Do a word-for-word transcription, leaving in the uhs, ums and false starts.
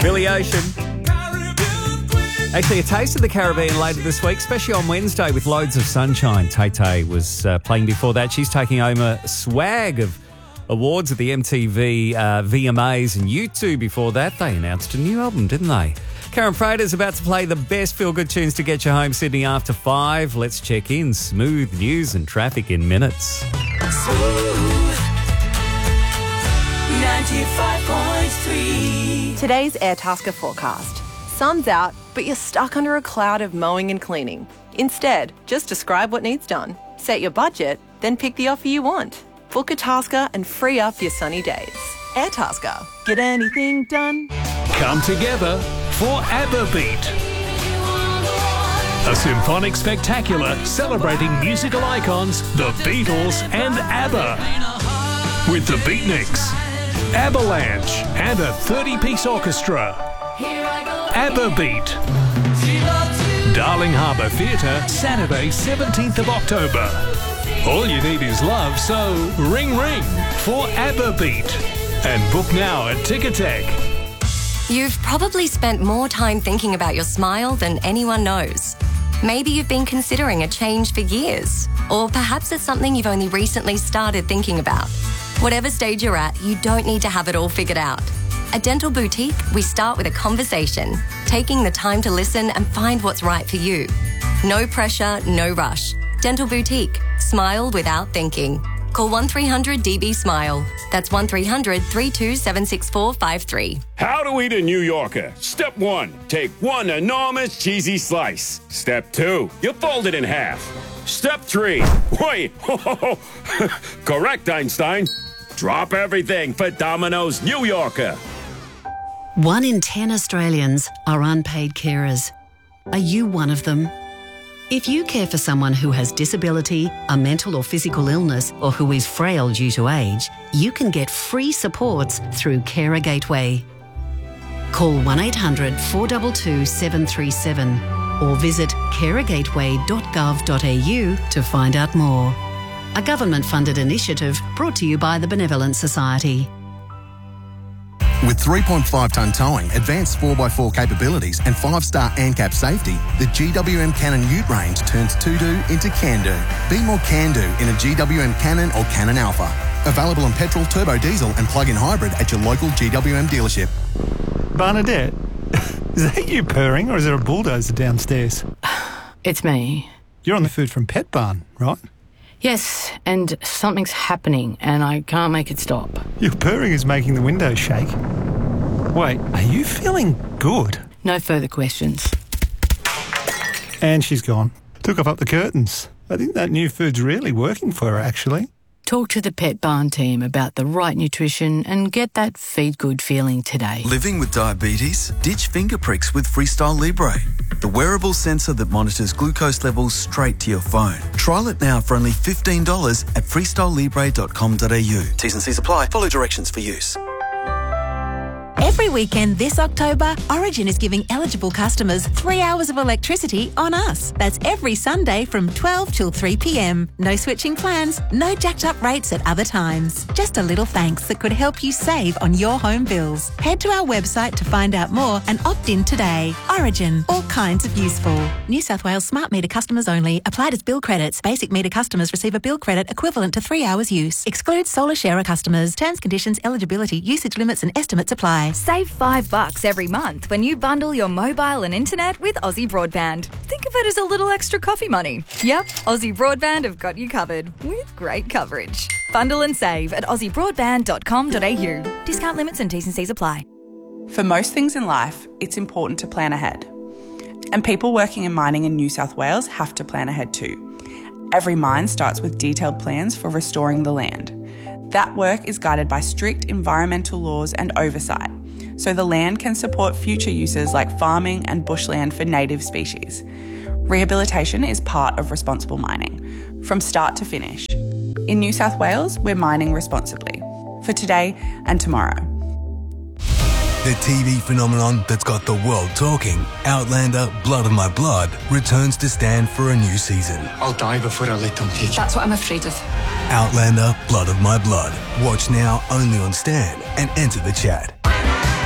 Billy Ocean. Actually, a taste of the Caribbean later this week, especially on Wednesday with loads of sunshine. Tay-Tay was uh, playing before that. She's taking home a swag of awards at the M T V uh, V M As, and U two before that, they announced a new album, didn't they? Karen Prater's about to play the best feel-good tunes to get you home, Sydney, after five. Let's check in. Smooth news and traffic in minutes. Smooth ninety-five point three. Today's Airtasker forecast. Sun's out, but you're stuck under a cloud of mowing and cleaning. Instead, just describe what needs done, set your budget, then pick the offer you want. Book a Tasker and free up your sunny days. Airtasker. Get anything done? Come together for ABBA Beat. A symphonic spectacular celebrating musical icons, the Beatles and ABBA. With the Beatniks, Avalanche and a thirty-piece orchestra. ABBA Beat. Darling Harbour Theatre, Saturday seventeenth of October. All you need is love, so ring ring for ABBA Beat. And book now at Ticketek. You've probably spent more time thinking about your smile than anyone knows. Maybe you've been considering a change for years, or perhaps it's something you've only recently started thinking about. Whatever stage you're at, you don't need to have it all figured out. At Dental Boutique, we start with a conversation, taking the time to listen and find what's right for you. No pressure, no rush. Dental Boutique. Smile without thinking. Call one three hundred D B SMILE. That's one three hundred, three two seven, six four five three. How to eat a New Yorker. Step one, take one enormous cheesy slice. Step two, you fold it in half. Step three, wait, correct, Einstein. Drop everything for Domino's New Yorker. One in ten Australians are unpaid carers. Are you one of them? If you care for someone who has disability, a mental or physical illness, or who is frail due to age, you can get free supports through Carer Gateway. Call one eight hundred, four two two, seven three seven or visit carer gateway dot gov dot a u to find out more. A government-funded initiative brought to you by the Benevolent Society. With three point five tonne towing, advanced four by four capabilities and five star ANCAP safety, the G W M Cannon Ute range turns to-do into can-do. Be more can-do in a G W M Cannon or Cannon Alpha. Available in petrol, turbo diesel and plug-in hybrid at your local G W M dealership. Bernadette, is that you purring or is there a bulldozer downstairs? It's me. You're on the food from Pet Barn, right? Yes, and something's happening and I can't make it stop. Your purring is making the windows shake. Wait, are you feeling good? No further questions. And she's gone. Took off up the curtains. I think that new food's really working for her, actually. Talk to the Pet Barn team about the right nutrition and get that feed good feeling today. Living with diabetes? Ditch finger pricks with Freestyle Libre, the wearable sensor that monitors glucose levels straight to your phone. Trial it now for only fifteen dollars at freestyle libre dot com dot a u. T's and C's apply. Follow directions for use. Every weekend this October, Origin is giving eligible customers three hours of electricity on us. That's every Sunday from twelve till three p m. No switching plans, no jacked up rates at other times. Just a little thanks that could help you save on your home bills. Head to our website to find out more and opt in today. Origin, all kinds of useful. New South Wales smart meter customers only. Applied as bill credits. Basic meter customers receive a bill credit equivalent to three hours use. Excludes solar sharer customers. Terms, conditions, eligibility, usage limits and estimates apply. Save five bucks every month when you bundle your mobile and internet with Aussie Broadband. Think of it as a little extra coffee money. Yep, Aussie Broadband have got you covered with great coverage. Bundle and save at aussie broadband dot com dot a u. Discount limits and T's and C's apply. For most things in life, it's important to plan ahead. And people working in mining in New South Wales have to plan ahead too. Every mine starts with detailed plans for restoring the land. That work is guided by strict environmental laws and oversight, so the land can support future uses like farming and bushland for native species. Rehabilitation is part of responsible mining, from start to finish. In New South Wales, we're mining responsibly, for today and tomorrow. The T V phenomenon that's got the world talking, Outlander Blood of My Blood, returns to Stan for a new season. I'll die before I let them take you. That's what I'm afraid of. Outlander Blood of My Blood. Watch now only on Stan and enter the chat.